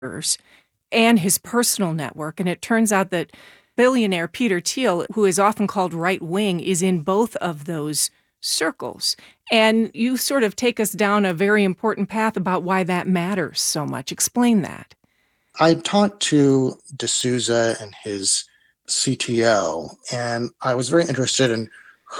and his personal network. And it turns out that billionaire Peter Thiel, who is often called right wing, is in both of those circles. And you sort of take us down a very important path about why that matters so much. Explain that. I talked to D'Souza and his CTO, and I was very interested in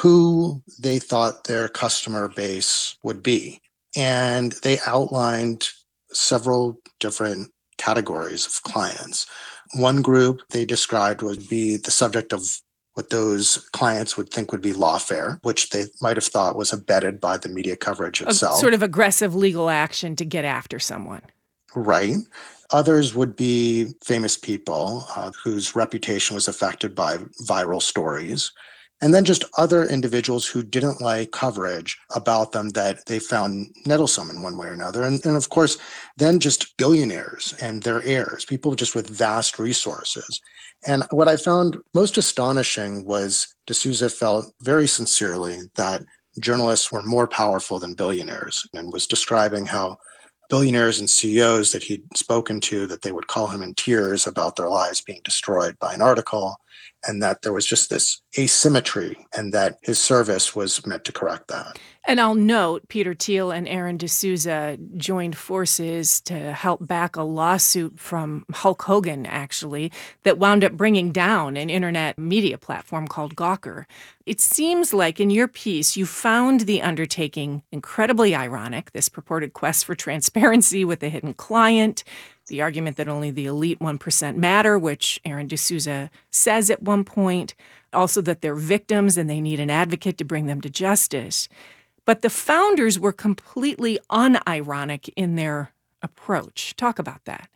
who they thought their customer base would be. And they outlined several different categories of clients. One group they described would be the subject of what those clients would think would be lawfare, which they might have thought was abetted by the media coverage A itself. sort of aggressive legal action to get after someone. Right. Others would be famous people whose reputation was affected by viral stories. And then just other individuals who didn't like coverage about them that they found nettlesome in one way or another. And of course, then just billionaires and their heirs, people just with vast resources. And what I found most astonishing was D'Souza felt very sincerely that journalists were more powerful than billionaires, and was describing how billionaires and CEOs that he'd spoken to, that they would call him in tears about their lives being destroyed by an article, and that there was just this asymmetry, and that his service was meant to correct that. And I'll note Peter Thiel and Aaron D'Souza joined forces to help back a lawsuit from Hulk Hogan, actually, that wound up bringing down an internet media platform called Gawker. It seems like in your piece, you found the undertaking incredibly ironic, this purported quest for transparency with a hidden client, the argument that only the elite 1% matter, which Aaron D'Souza says at one point, also that they're victims and they need an advocate to bring them to justice. But the founders were completely unironic in their approach. Talk about that.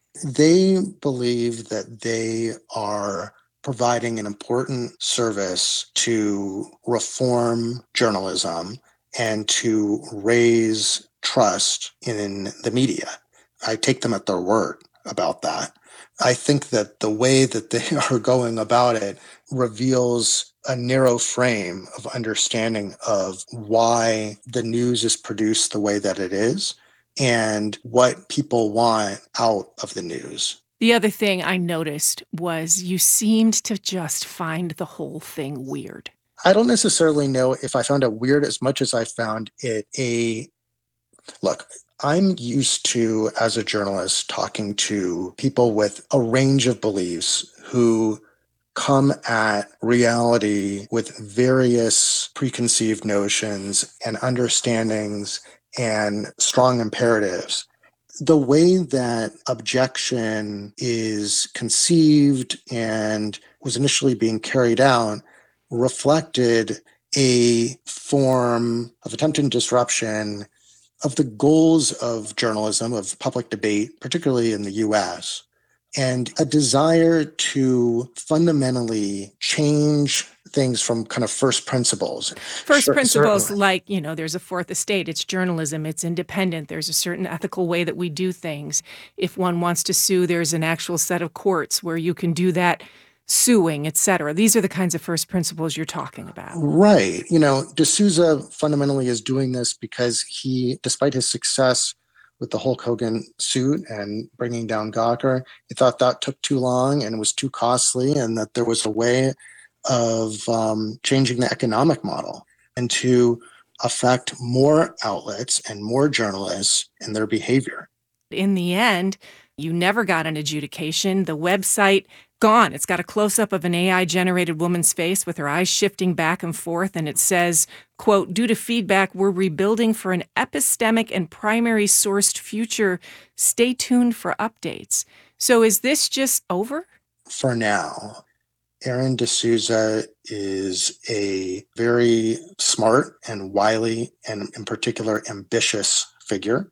They believe that they are providing an important service to reform journalism and to raise trust in the media. I take them at their word about that. I think that the way that they are going about it reveals a narrow frame of understanding of why the news is produced the way that it is and what people want out of the news. The other thing I noticed was you seemed to just find the whole thing weird. I don't necessarily know if I found it weird as much as I found it look, I'm used to, as a journalist, talking to people with a range of beliefs who come at reality with various preconceived notions and understandings and strong imperatives. The way that objection is conceived and was initially being carried out reflected a form of attempted disruption of the goals of journalism, of public debate, particularly in the US, and a desire to fundamentally change things from kind of first principles. First principles Certainly. like, there's a fourth estate, it's journalism, it's independent, there's a certain ethical way that we do things. If one wants to sue, there's an actual set of courts where you can do that suing, et cetera. These are the kinds of first principles you're talking about. Right. D'Souza fundamentally is doing this because he, despite his success with the Hulk Hogan suit and bringing down Gawker, he thought that took too long and was too costly, and that there was a way of changing the economic model and to affect more outlets and more journalists in their behavior. In the end, you never got an adjudication. The website, gone. It's got a close-up of an AI-generated woman's face with her eyes shifting back and forth, and it says, quote, "Due to feedback, we're rebuilding for an epistemic and primary sourced future. Stay tuned for updates." So is this just over? For now. Aaron D'Souza is a very smart and wily and, in particular, ambitious figure.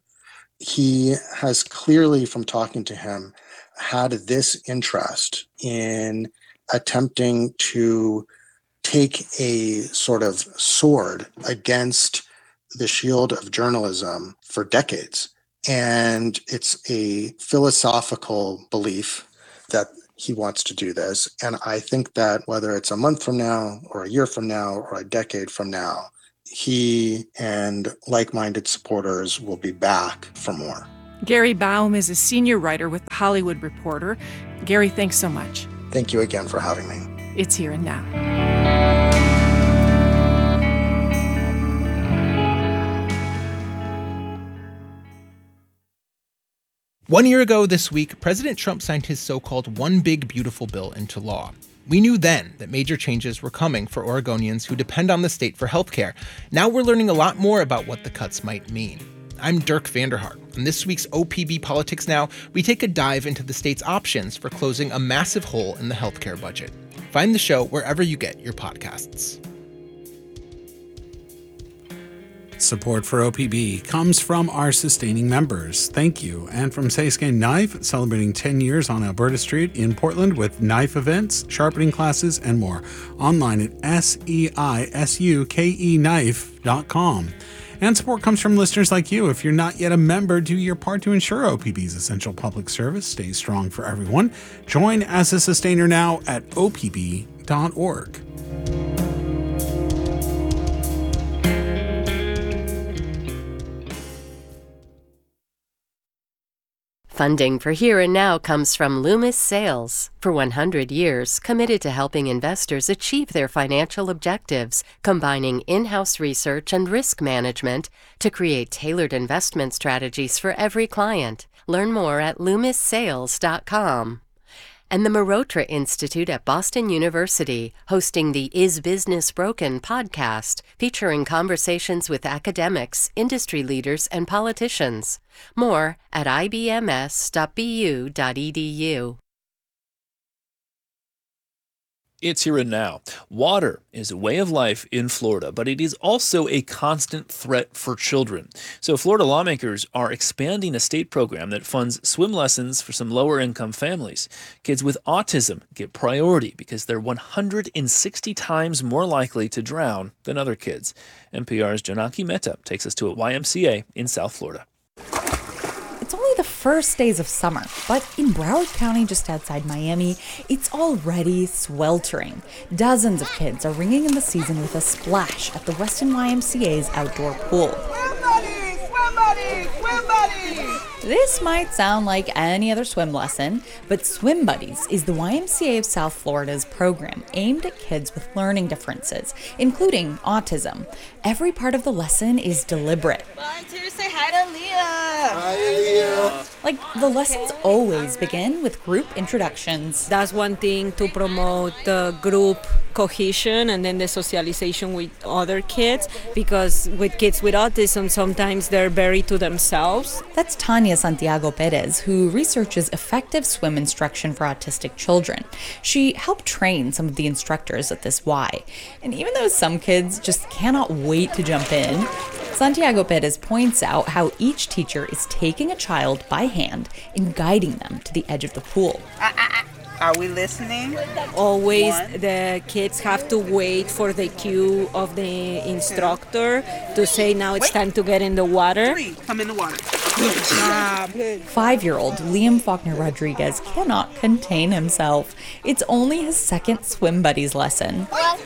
He has clearly, from talking to him, had this interest in attempting to take a sort of sword against the shield of journalism for decades. And it's a philosophical belief that he wants to do this. And I think that whether it's a month from now or a year from now or a decade from now, he and like-minded supporters will be back for more. Gary Baum is a senior writer with The Hollywood Reporter. Gary, thanks so much. Thank you again for having me. It's Here and Now. One year ago this week, President Trump signed his so-called One Big Beautiful Bill into law. We knew then that major changes were coming for Oregonians who depend on the state for healthcare. Now we're learning a lot more about what the cuts might mean. I'm Dirk Vanderhart. On this week's OPB Politics Now, we take a dive into the state's options for closing a massive hole in the healthcare budget. Find the show wherever you get your podcasts. Support for OPB comes from our sustaining members. Thank you. And from Seiskin Knife, celebrating 10 years on Alberta Street in Portland with knife events, sharpening classes, and more. Online at seisukeknife.com. And support comes from listeners like you. If you're not yet a member, do your part to ensure OPB's essential public service stays strong for everyone. Join as a sustainer now at opb.org. Funding for Here and Now comes from Loomis Sales. For 100 years, committed to helping investors achieve their financial objectives, combining in-house research and risk management to create tailored investment strategies for every client. Learn more at LoomisSales.com. And the Marotra Institute at Boston University, hosting the Is Business Broken podcast, featuring conversations with academics, industry leaders, and politicians. More at ibms.bu.edu. It's Here and Now. Water is a way of life in Florida, but it is also a constant threat for children. So Florida lawmakers are expanding a state program that funds swim lessons for some lower-income families. Kids with autism get priority because they're 160 times more likely to drown than other kids. NPR's Janaki Mehta takes us to a YMCA in South Florida. It's only the first days of summer, but in Broward County, just outside Miami, it's already sweltering. Dozens of kids are ringing in the season with a splash at the Weston YMCA's outdoor pool. Swim buddies! Swim buddies! Swim buddies! This might sound like any other swim lesson, but Swim Buddies is the YMCA of South Florida's program aimed at kids with learning differences, including autism. Every part of the lesson is deliberate. Volunteer to say hi to Leah. Hi, Leah. Like, the lessons always begin with group introductions. That's one thing to promote the group cohesion and then the socialization with other kids, because with kids with autism, sometimes they're very to themselves. That's Tanya Santiago Perez, who researches effective swim instruction for autistic children. She helped train some of the instructors at this Y. And even though some kids just cannot wait to jump in, Santiago Perez points out how each teacher is taking a child by hand and guiding them to the edge of the pool. Are we listening? Always the kids have to wait for the cue of the instructor to say, now it's time to get in the water. 3, come in the water. Good job. 5-year-old Liam Faulkner Rodriguez cannot contain himself. It's only his second Swim Buddies lesson. Wait,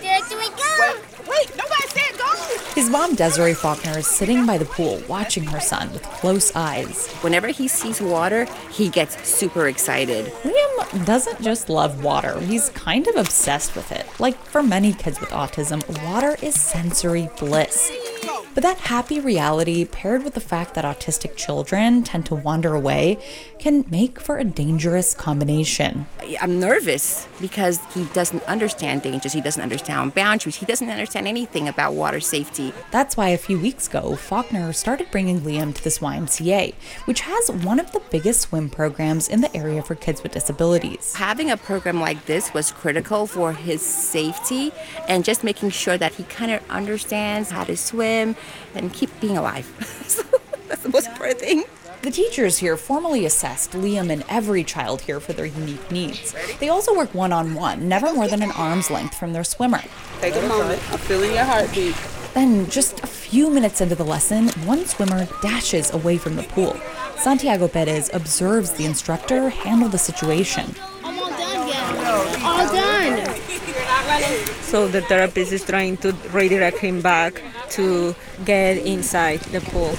nobody said go. His mom, Desiree Faulkner, is sitting by the pool watching her son with close eyes. Whenever he sees water, he gets super excited. Liam doesn't just love water, he's kind of obsessed with it. Like for many kids with autism, water is sensory bliss. But that happy reality, paired with the fact that autistic children tend to wander away, can make for a dangerous combination. I'm nervous because he doesn't understand dangers, he doesn't understand boundaries, he doesn't understand anything about water safety. That's why a few weeks ago, Faulkner started bringing Liam to this YMCA, which has one of the biggest swim programs in the area for kids with disabilities. Having a program like this was critical for his safety and just making sure that he kind of understands how to swim and keep being alive. So that's the most important thing. The teachers here formally assessed Liam and every child here for their unique needs. They also work one-on-one, never more than an arm's length from their swimmer. Take a moment. I'm feeling your heartbeat. Then, just a few minutes into the lesson, one swimmer dashes away from the pool. Santiago Perez observes the instructor handle the situation. I'm all done yet. All done. So the therapist is trying to redirect him back to get inside the pool.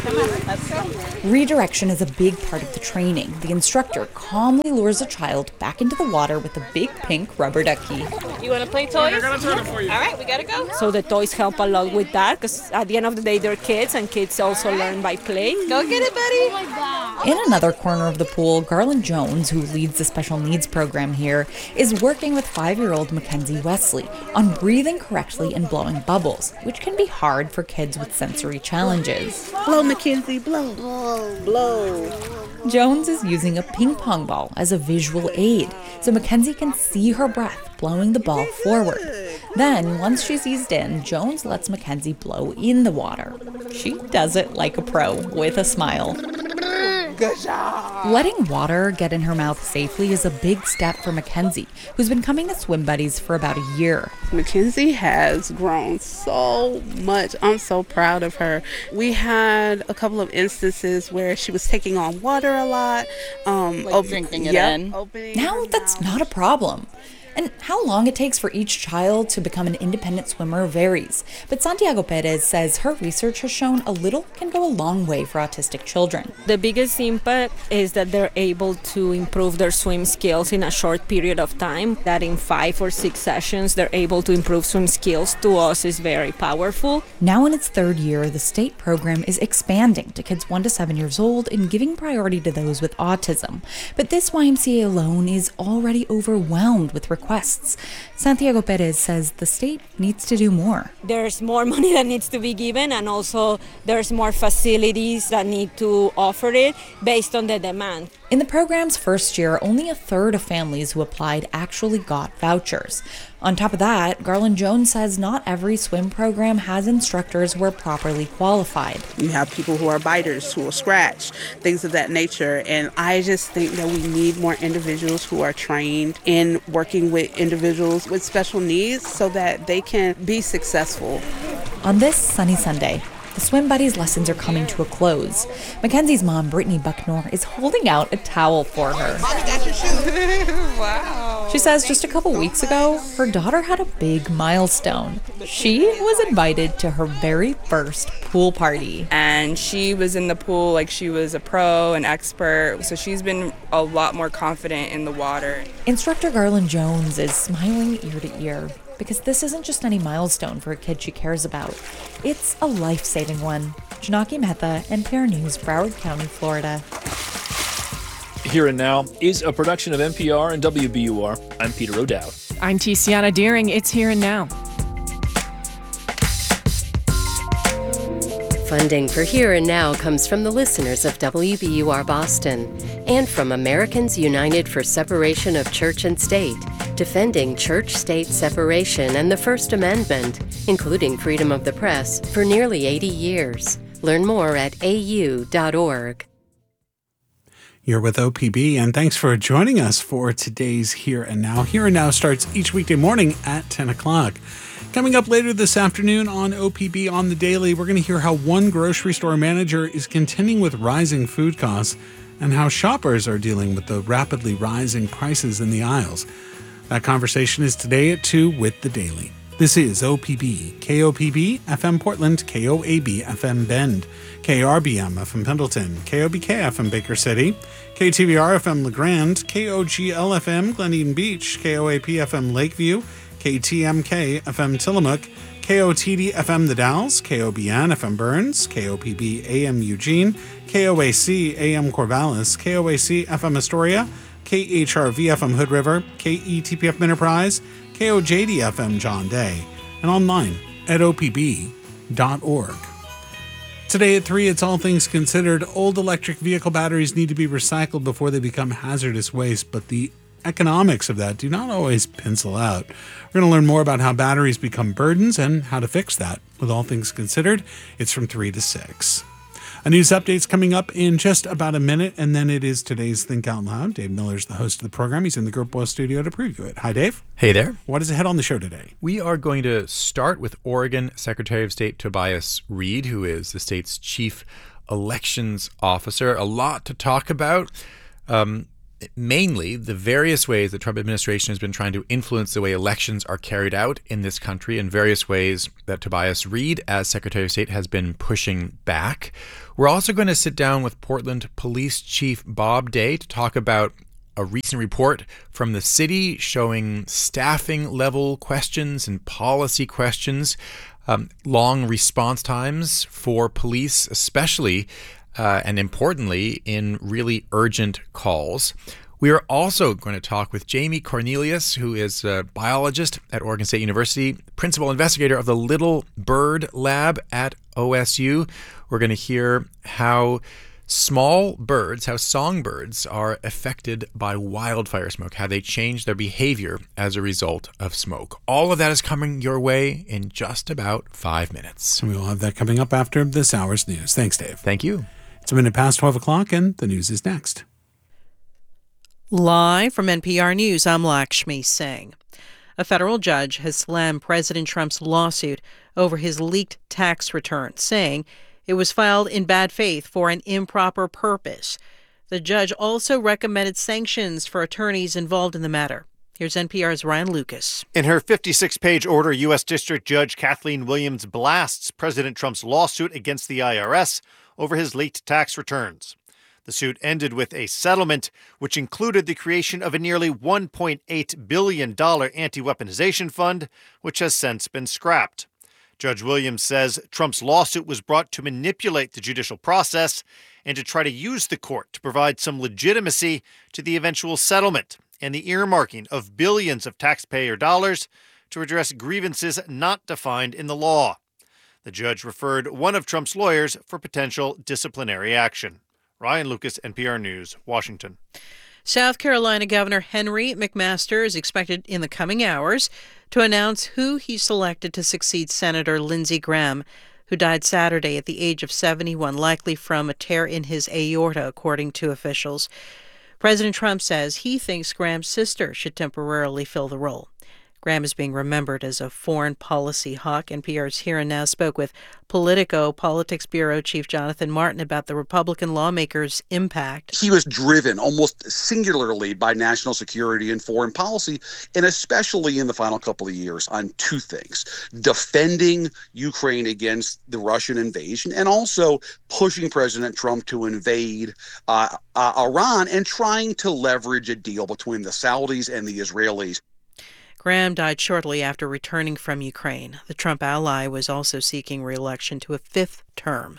Redirection is a big part of the training. The instructor calmly lures a child back into the water with a big pink rubber ducky. You want to play toys? They're going to turn it for you. All right, we got to go. So the toys help a lot with that because at the end of the day, they're kids and kids also learn by play. Go get it, buddy. Oh my God. In another corner of the pool, Garland Jones, who leads the special needs program here, is working with 5-year-old Mackenzie Wesley on breathing correctly and blowing bubbles, which can be hard for kids with sensory challenges. Blow, Mackenzie, blow. Blow. Jones is using a ping pong ball as a visual aid, so Mackenzie can see her breath blowing the ball forward. Then, once she's eased in, Jones lets Mackenzie blow in the water. She does it like a pro, with a smile. Good job. Letting water get in her mouth safely is a big step for Mackenzie, who's been coming to Swim Buddies for about a year. Mackenzie has grown so much. I'm so proud of her. We had a couple of instances where she was taking on water a lot. Drinking it in. Now that's not a problem. And how long it takes for each child to become an independent swimmer varies. But Santiago Perez says her research has shown a little can go a long way for autistic children. The biggest impact is that they're able to improve their swim skills in a short period of time. That in 5 or 6 sessions, they're able to improve swim skills. To us is very powerful. Now in its 3rd year, the state program is expanding to kids 1 to 7 years old and giving priority to those with autism. But this YMCA alone is already overwhelmed with requests. Santiago Perez says the state needs to do more. There's more money that needs to be given, and also there's more facilities that need to offer it based on the demand. In the program's first year, only 1/3 of families who applied actually got vouchers. On top of that, Garland Jones says not every swim program has instructors who are properly qualified. You have people who are biters, who will scratch, things of that nature. And I just think that we need more individuals who are trained in working with individuals with special needs so that they can be successful. On this sunny Sunday, the Swim Buddies lessons are coming to a close. Mackenzie's mom, Brittany Bucknor, is holding out a towel for her. Mommy got your shoes. Wow. She says just a couple weeks ago, her daughter had a big milestone. She was invited to her very first pool party. And she was in the pool like she was a pro, an expert, so she's been a lot more confident in the water. Instructor Garland Jones is smiling ear to ear, because this isn't just any milestone for a kid she cares about. It's a life-saving one. Janaki Mehta, NPR News, Broward County, Florida. Here and Now is a production of NPR and WBUR. I'm Peter O'Dowd. I'm Tiziana Deering. It's Here and Now. Funding for Here and Now comes from the listeners of WBUR Boston and from Americans United for Separation of Church and State, defending church-state separation and the First Amendment, including freedom of the press, for nearly 80 years. Learn more at au.org. You're with OPB, and thanks for joining us for today's Here and Now. Here and Now starts each weekday morning at 10 o'clock. Coming up later this afternoon on OPB on the Daily, we're going to hear how one grocery store manager is contending with rising food costs and how shoppers are dealing with the rapidly rising prices in the aisles. That conversation is today at 2 with the Daily. This is OPB, KOPB, FM Portland, KOAB, FM Bend, KRBM, FM Pendleton, KOBK, FM Baker City, KTVR, FM LeGrand, KOGL, FM Glen Eden Beach, KOAP, FM Lakeview, KTMK, FM Tillamook, KOTD, FM The Dalles, KOBN, FM Burns, KOPB, AM Eugene, KOAC, AM Corvallis, KOAC, FM Astoria, KHRV, FM Hood River, KETPF Enterprise, KOJD, FM John Day, and online at opb.org. Today at 3, it's All Things Considered. Old electric vehicle batteries need to be recycled before they become hazardous waste, but the economics of that do not always pencil out. We're going to learn more about how batteries become burdens and how to fix that. With All Things Considered, it's from 3 to 6. A news update's coming up in just about a minute, and then it is today's Think Out Loud. Dave Miller's the host of the program. He's in the Group West studio to preview it. Hi, Dave. Hey there. What is ahead on the show today? We are going to start with Oregon Secretary of State Tobias Reed, who is the state's chief elections officer. A lot to talk about. mainly the various ways the Trump administration has been trying to influence the way elections are carried out in this country, and various ways that Tobias Reed, as Secretary of State, has been pushing back. We're also going to sit down with Portland Police Chief Bob Day to talk about a recent report from the city showing staffing level questions and policy questions, long response times for police, especially and importantly, in really urgent calls. We are also going to talk with Jamie Cornelius, who is a biologist at Oregon State University, principal investigator of the Little Bird Lab at OSU. We're going to hear how small birds, how songbirds are affected by wildfire smoke, how they change their behavior as a result of smoke. All of that is coming your way in just about 5 minutes. We will have that coming up after this hour's news. Thanks, Dave. Thank you. It's a minute past 12 o'clock, and the news is next. Live from NPR News, I'm Lakshmi Singh. A federal judge has slammed President Trump's lawsuit over his leaked tax return, saying it was filed in bad faith for an improper purpose. The judge also recommended sanctions for attorneys involved in the matter. Here's NPR's Ryan Lucas. In her 56-page order, U.S. District Judge Kathleen Williams blasts President Trump's lawsuit against the IRS over his leaked tax returns. The suit ended with a settlement, which included the creation of a nearly $1.8 billion anti-weaponization fund, which has since been scrapped. Judge Williams says Trump's lawsuit was brought to manipulate the judicial process and to try to use the court to provide some legitimacy to the eventual settlement and the earmarking of billions of taxpayer dollars to address grievances not defined in the law. The judge referred one of Trump's lawyers for potential disciplinary action. Ryan Lucas, NPR News, Washington. South Carolina Governor Henry McMaster is expected in the coming hours to announce who he selected to succeed Senator Lindsey Graham, who died Saturday at the age of 71, likely from a tear in his aorta, according to officials. President Trump says he thinks Graham's sister should temporarily fill the role. Graham is being remembered as a foreign policy hawk. NPR's Here and Now spoke with Politico Politics Bureau Chief Jonathan Martin about the Republican lawmaker's impact. He was driven almost singularly by national security and foreign policy, and especially in the final couple of years on two things: defending Ukraine against the Russian invasion and also pushing President Trump to invade Iran and trying to leverage a deal between the Saudis and the Israelis. Graham died shortly after returning from Ukraine. The Trump ally was also seeking re-election to a fifth term.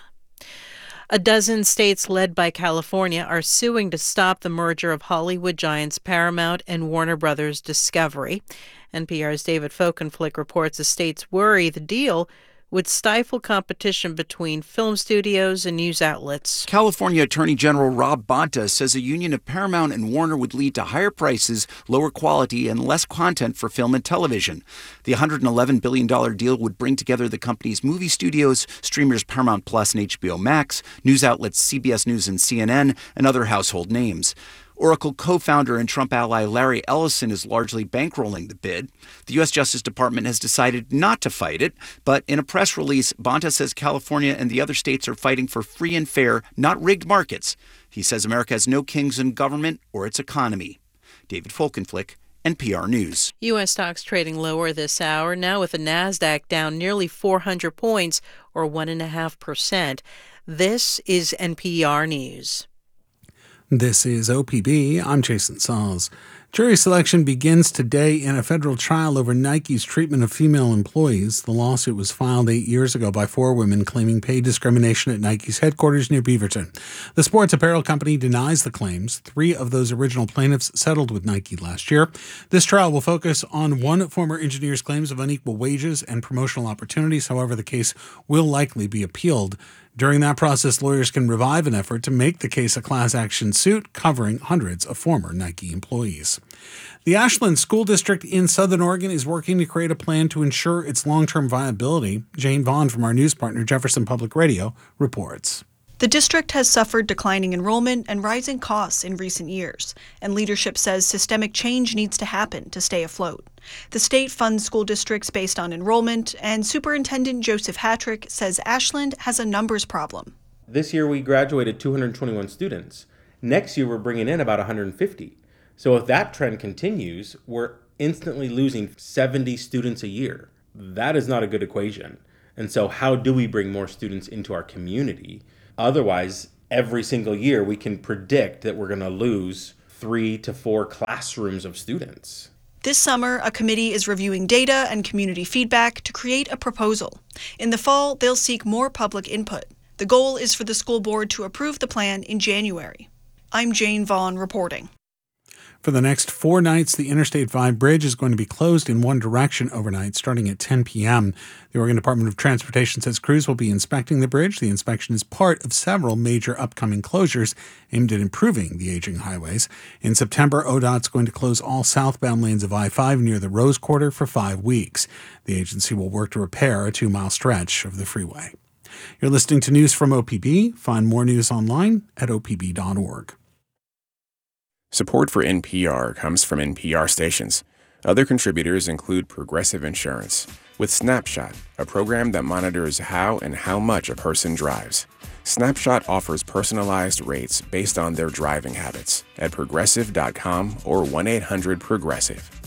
A dozen states led by California are suing to stop the merger of Hollywood giants Paramount and Warner Brothers Discovery. NPR's David Folkenflik reports the states worry the deal would stifle competition between film studios and news outlets. California Attorney General Rob Bonta says a union of Paramount and Warner would lead to higher prices, lower quality, and less content for film and television. The $111 billion deal would bring together the company's movie studios, streamers Paramount Plus and HBO Max, news outlets CBS News and CNN, and other household names. Oracle co-founder and Trump ally Larry Ellison is largely bankrolling the bid. The U.S. Justice Department has decided not to fight it, but in a press release, Bonta says California and the other states are fighting for free and fair, not rigged markets. He says America has no kings in government or its economy. David Folkenflik, NPR News. U.S. stocks trading lower this hour, now with the NASDAQ down nearly 400 points, or 1.5%. This is NPR News. This is OPB. I'm Jason Sauls. Jury selection begins today in a federal trial over Nike's treatment of female employees. The lawsuit was filed 8 years ago by 4 women claiming pay discrimination at Nike's headquarters near Beaverton. The sports apparel company denies the claims. 3 of those original plaintiffs settled with Nike last year. This trial will focus on one former engineer's claims of unequal wages and promotional opportunities. However, the case will likely be appealed. During that process, lawyers can revive an effort to make the case a class action suit covering hundreds of former Nike employees. The Ashland School District in Southern Oregon is working to create a plan to ensure its long-term viability. Jane Vaughn from our news partner Jefferson Public Radio reports. The district has suffered declining enrollment and rising costs in recent years, and leadership says systemic change needs to happen to stay afloat. The state funds school districts based on enrollment, and Superintendent Joseph Hattrick says Ashland has a numbers problem. This year we graduated 221 students, Next year, we're bringing in about 150. So if that trend continues, we're instantly losing 70 students a year. That is not a good equation. And so how do we bring more students into our community? Otherwise, every single year, we can predict that we're going to lose 3 to 4 classrooms of students. This summer, a committee is reviewing data and community feedback to create a proposal. In the fall, they'll seek more public input. The goal is for the school board to approve the plan in January. I'm Jane Vaughn reporting. For the next 4 nights, the Interstate 5 bridge is going to be closed in one direction overnight, starting at 10 p.m. The Oregon Department of Transportation says crews will be inspecting the bridge. The inspection is part of several major upcoming closures aimed at improving the aging highways. In September, ODOT's going to close all southbound lanes of I-5 near the Rose Quarter for 5 weeks. The agency will work to repair a 2-mile stretch of the freeway. You're listening to news from OPB. Find more news online at opb.org. Support for NPR comes from NPR stations. Other contributors include Progressive Insurance, with Snapshot, a program that monitors how and how much a person drives. Snapshot offers personalized rates based on their driving habits at progressive.com or 1-800-PROGRESSIVE.